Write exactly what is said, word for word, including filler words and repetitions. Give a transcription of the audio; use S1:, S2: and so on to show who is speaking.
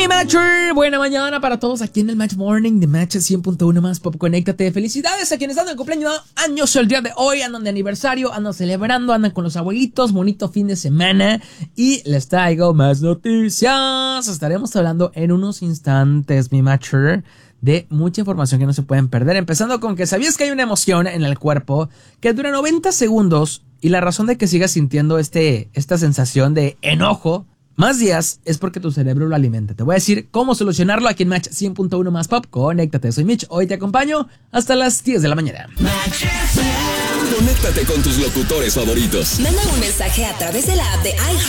S1: Matcher, buena mañana para todos aquí en el Match Morning de Match cien punto uno más Pop. Conéctate. Felicidades a quienes andan de cumpleaños años el día de hoy, andan de aniversario, andan celebrando, andan con los abuelitos, bonito fin de semana. Y les traigo más noticias. Estaremos hablando en unos instantes, mi Matcher, de mucha información que no se pueden perder. Empezando con que sabías que hay una emoción en el cuerpo que dura noventa segundos y la razón de que sigas sintiendo este, esta sensación de enojo más días es porque tu cerebro lo alimenta. Te voy a decir cómo solucionarlo aquí en Match cien punto uno más Pop. Conéctate, soy Mitch. Hoy te acompaño hasta las diez de la mañana.
S2: Conéctate con tus locutores favoritos.
S3: Manda un mensaje a través de la app de iHeart